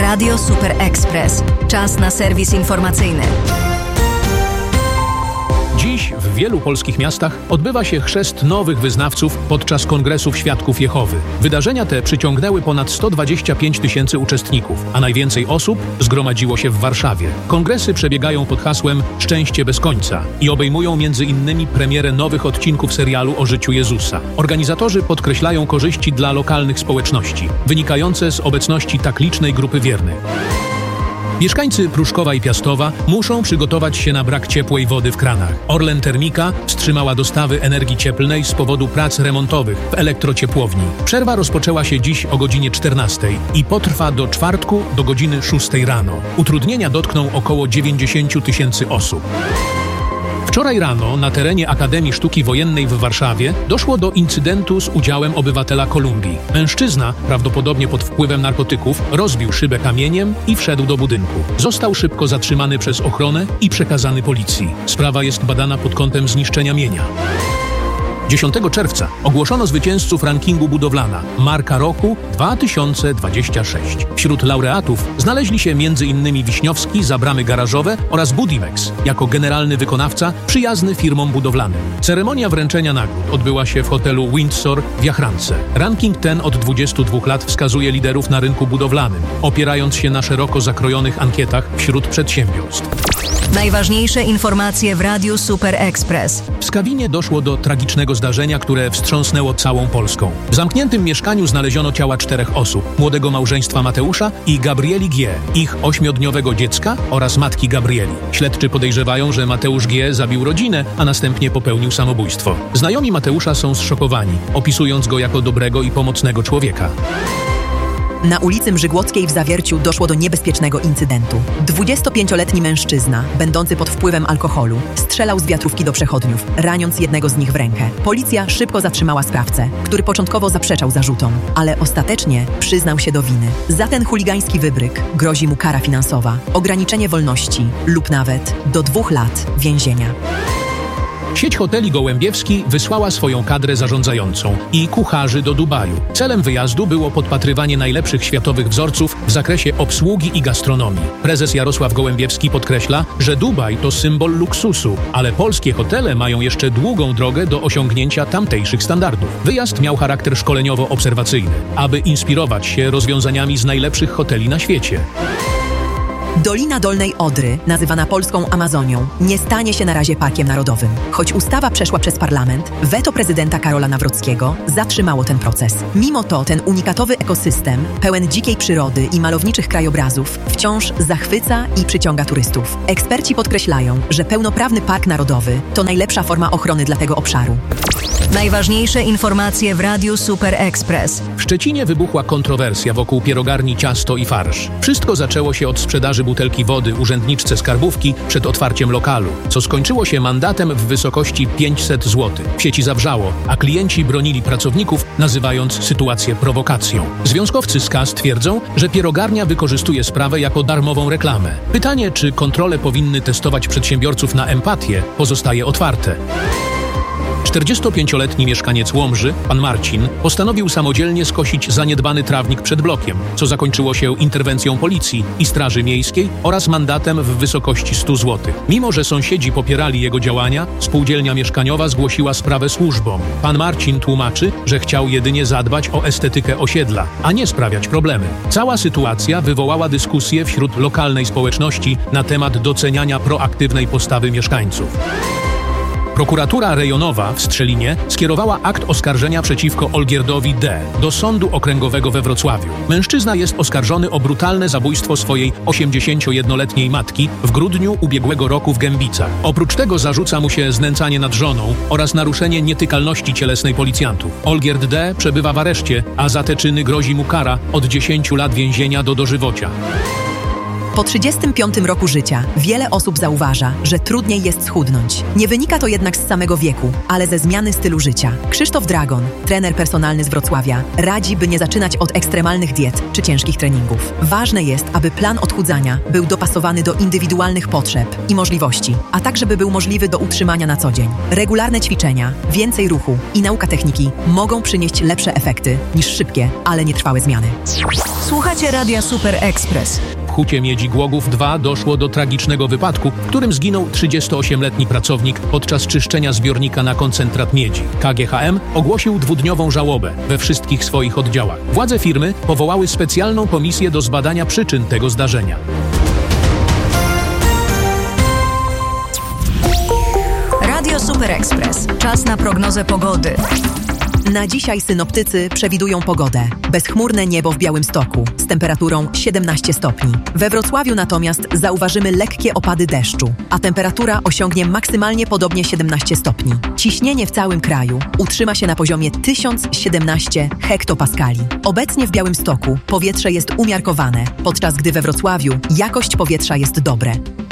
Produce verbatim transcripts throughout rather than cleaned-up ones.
Radio Super Express. Czas na serwis informacyjny. Dziś w wielu polskich miastach odbywa się chrzest nowych wyznawców podczas kongresów Świadków Jehowy. Wydarzenia te przyciągnęły ponad sto dwadzieścia pięć tysięcy uczestników, a najwięcej osób zgromadziło się w Warszawie. Kongresy przebiegają pod hasłem Szczęście bez końca i obejmują między innymi premierę nowych odcinków serialu o życiu Jezusa. Organizatorzy podkreślają korzyści dla lokalnych społeczności, wynikające z obecności tak licznej grupy wiernych. Mieszkańcy Pruszkowa i Piastowa muszą przygotować się na brak ciepłej wody w kranach. Orlen Termika wstrzymała dostawy energii cieplnej z powodu prac remontowych w elektrociepłowni. Przerwa rozpoczęła się dziś o godzinie czternastej i potrwa do czwartku do godziny szóstej rano. Utrudnienia dotkną około dziewięćdziesiąt tysięcy osób. Wczoraj rano na terenie Akademii Sztuki Wojennej w Warszawie doszło do incydentu z udziałem obywatela Kolumbii. Mężczyzna, prawdopodobnie pod wpływem narkotyków, rozbił szybę kamieniem i wszedł do budynku. Został szybko zatrzymany przez ochronę i przekazany policji. Sprawa jest badana pod kątem zniszczenia mienia. dziesiątego czerwca ogłoszono zwycięzców rankingu Budowlana Marka Roku dwa tysiące dwudziesty szósty. Wśród laureatów znaleźli się między innymi Wiśniowski za bramy garażowe oraz Budimex jako generalny wykonawca przyjazny firmom budowlanym. Ceremonia wręczenia nagród odbyła się w hotelu Windsor w Jachrance. Ranking ten od dwudziestu dwóch lat wskazuje liderów na rynku budowlanym, opierając się na szeroko zakrojonych ankietach wśród przedsiębiorstw. Najważniejsze informacje w Radiu Super Express. W Skawinie doszło do tragicznego zdarzenia, które wstrząsnęło całą Polską. W zamkniętym mieszkaniu znaleziono ciała czterech osób. Młodego małżeństwa Mateusza i Gabrieli G., ich ośmiodniowego dziecka oraz matki Gabrieli. Śledczy podejrzewają, że Mateusz G. zabił rodzinę, a następnie popełnił samobójstwo. Znajomi Mateusza są zszokowani, opisując go jako dobrego i pomocnego człowieka. Na ulicy Mrzygłockiej w Zawierciu doszło do niebezpiecznego incydentu. dwudziestopięcioletni mężczyzna, będący pod wpływem alkoholu, strzelał z wiatrówki do przechodniów, raniąc jednego z nich w rękę. Policja szybko zatrzymała sprawcę, który początkowo zaprzeczał zarzutom, ale ostatecznie przyznał się do winy. Za ten chuligański wybryk grozi mu kara finansowa, ograniczenie wolności lub nawet do dwóch lat więzienia. Sieć hoteli Gołębiewski wysłała swoją kadrę zarządzającą i kucharzy do Dubaju. Celem wyjazdu było podpatrywanie najlepszych światowych wzorców w zakresie obsługi i gastronomii. Prezes Jarosław Gołębiewski podkreśla, że Dubaj to symbol luksusu, ale polskie hotele mają jeszcze długą drogę do osiągnięcia tamtejszych standardów. Wyjazd miał charakter szkoleniowo-obserwacyjny, aby inspirować się rozwiązaniami z najlepszych hoteli na świecie. Dolina Dolnej Odry, nazywana polską Amazonią, nie stanie się na razie parkiem narodowym. Choć ustawa przeszła przez parlament, weto prezydenta Karola Nawrockiego zatrzymało ten proces. Mimo to ten unikatowy ekosystem, pełen dzikiej przyrody i malowniczych krajobrazów, wciąż zachwyca i przyciąga turystów. Eksperci podkreślają, że pełnoprawny park narodowy to najlepsza forma ochrony dla tego obszaru. Najważniejsze informacje w Radiu Super Express. W Szczecinie wybuchła kontrowersja wokół pierogarni Ciasto i Farsz. Wszystko zaczęło się od sprzedaży butelki wody urzędniczce skarbówki przed otwarciem lokalu, co skończyło się mandatem w wysokości pięćset złotych. W sieci zawrzało, a klienci bronili pracowników, nazywając sytuację prowokacją. Związkowcy z K A S twierdzą, że pierogarnia wykorzystuje sprawę jako darmową reklamę. Pytanie, czy kontrole powinny testować przedsiębiorców na empatię, pozostaje otwarte. czterdziestopięcioletni mieszkaniec Łomży, pan Marcin, postanowił samodzielnie skosić zaniedbany trawnik przed blokiem, co zakończyło się interwencją policji i Straży Miejskiej oraz mandatem w wysokości stu złotych. Mimo że sąsiedzi popierali jego działania, spółdzielnia mieszkaniowa zgłosiła sprawę służbom. Pan Marcin tłumaczy, że chciał jedynie zadbać o estetykę osiedla, a nie sprawiać problemy. Cała sytuacja wywołała dyskusję wśród lokalnej społeczności na temat doceniania proaktywnej postawy mieszkańców. Prokuratura rejonowa w Strzelinie skierowała akt oskarżenia przeciwko Olgierdowi D. do Sądu Okręgowego we Wrocławiu. Mężczyzna jest oskarżony o brutalne zabójstwo swojej osiemdziesięciojednoletniej matki w grudniu ubiegłego roku w Gębicach. Oprócz tego zarzuca mu się znęcanie nad żoną oraz naruszenie nietykalności cielesnej policjantów. Olgierd D. przebywa w areszcie, a za te czyny grozi mu kara od dziesięciu lat więzienia do dożywocia. Po trzydziestym piątym roku życia wiele osób zauważa, że trudniej jest schudnąć. Nie wynika to jednak z samego wieku, ale ze zmiany stylu życia. Krzysztof Dragon, trener personalny z Wrocławia, radzi, by nie zaczynać od ekstremalnych diet czy ciężkich treningów. Ważne jest, aby plan odchudzania był dopasowany do indywidualnych potrzeb i możliwości, a także by był możliwy do utrzymania na co dzień. Regularne ćwiczenia, więcej ruchu i nauka techniki mogą przynieść lepsze efekty niż szybkie, ale nietrwałe zmiany. Słuchacie Radia Super Express. W Hucie Miedzi Głogów dwa doszło do tragicznego wypadku, w którym zginął trzydziestoośmioletni pracownik podczas czyszczenia zbiornika na koncentrat miedzi. K G H M ogłosił dwudniową żałobę we wszystkich swoich oddziałach. Władze firmy powołały specjalną komisję do zbadania przyczyn tego zdarzenia. Radio Super Express. Czas na prognozę pogody. Na dzisiaj synoptycy przewidują pogodę. Bezchmurne niebo w Białymstoku z temperaturą siedemnaście stopni. We Wrocławiu natomiast zauważymy lekkie opady deszczu, a temperatura osiągnie maksymalnie podobnie siedemnaście stopni. Ciśnienie w całym kraju utrzyma się na poziomie tysiąc siedemnaście hektopaskali. Obecnie w Białymstoku powietrze jest umiarkowane, podczas gdy we Wrocławiu jakość powietrza jest dobre.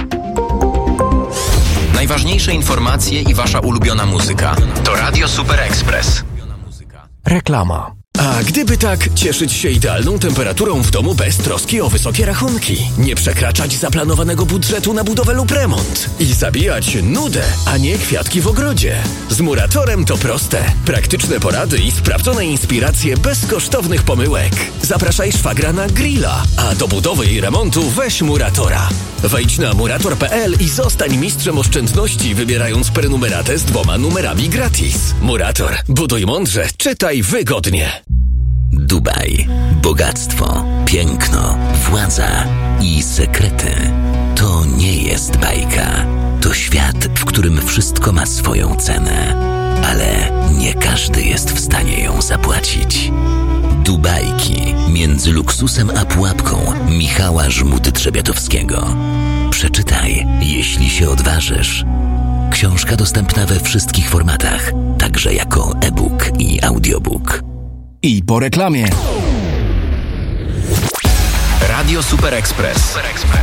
Najważniejsze informacje i wasza ulubiona muzyka to Radio Super Express. Reklama. A gdyby tak, cieszyć się idealną temperaturą w domu bez troski o wysokie rachunki, nie przekraczać zaplanowanego budżetu na budowę lub remont i zabijać nudę, a nie kwiatki w ogrodzie. Z Muratorem to proste. Praktyczne porady i sprawdzone inspiracje bez kosztownych pomyłek. Zapraszaj szwagra na grilla, a do budowy i remontu weź Muratora. Wejdź na murator kropka p l i zostań mistrzem oszczędności, wybierając prenumeratę z dwoma numerami gratis. Murator. Buduj mądrze, czytaj wygodnie. Dubaj. Bogactwo, piękno, władza i sekrety. To nie jest bajka. To świat, w którym wszystko ma swoją cenę. Ale nie każdy jest w stanie ją zapłacić. Dubajki. Między luksusem a pułapką Michała Żmudy-Trzebiatowskiego. Przeczytaj, jeśli się odważysz. Książka dostępna we wszystkich formatach, także jako e-book i audiobook. I po reklamie. Radio Super Express.